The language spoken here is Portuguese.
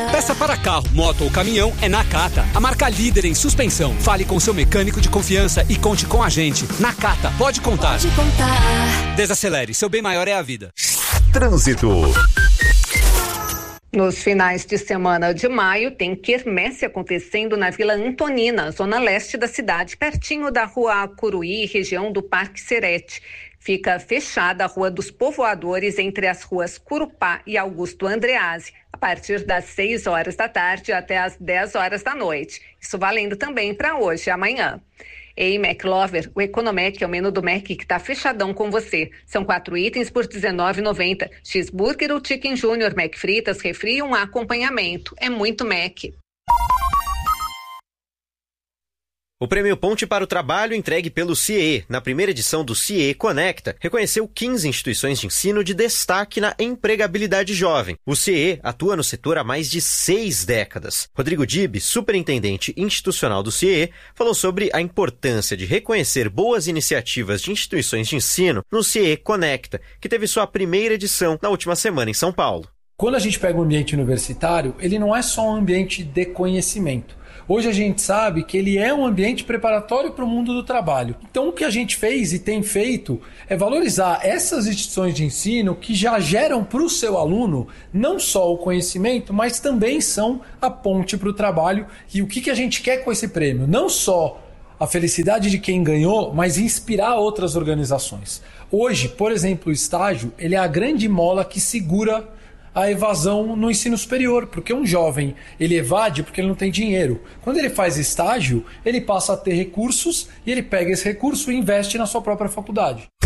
Peça para carro, moto ou caminhão é Nakata, a marca líder em suspensão. Fale com seu mecânico de confiança e conte com a gente. Nakata, pode contar. Pode contar. Desacelere, seu bem maior é a vida. Trânsito. Nos finais de semana de maio, tem quermesse acontecendo na Vila Antonina, zona leste da cidade, pertinho da Rua Curuí, região do Parque Serete. Fica fechada a Rua dos Povoadores entre as ruas Curupá e Augusto Andreazzi, a partir das 6 horas da tarde até as 10 horas da noite. Isso valendo também para hoje e amanhã. Ei, McLover, o Economec é o menu do Mac que está fechadão com você. São 4 itens por R$19,90. Cheeseburger ou Chicken Junior, Mac fritas, refri e um acompanhamento. É muito Mac. O Prêmio Ponte para o Trabalho, entregue pelo CIE, na primeira edição do CIE Conecta, reconheceu 15 instituições de ensino de destaque na empregabilidade jovem. O CIE atua no setor há mais de 6 décadas. Rodrigo Dib, superintendente institucional do CIE, falou sobre a importância de reconhecer boas iniciativas de instituições de ensino no CIE Conecta, que teve sua primeira edição na última semana em São Paulo. Quando a gente pega o ambiente universitário, ele não é só um ambiente de conhecimento. Hoje a gente sabe que ele é um ambiente preparatório para o mundo do trabalho. Então o que a gente fez e tem feito é valorizar essas instituições de ensino que já geram para o seu aluno não só o conhecimento, mas também são a ponte para o trabalho. E o que a gente quer com esse prêmio? Não só a felicidade de quem ganhou, mas inspirar outras organizações. Hoje, por exemplo, o estágio ele é a grande mola que segura a evasão no ensino superior, porque um jovem ele evade porque ele não tem dinheiro. Quando ele faz estágio, ele passa a ter recursos e ele pega esse recurso e investe na sua própria faculdade.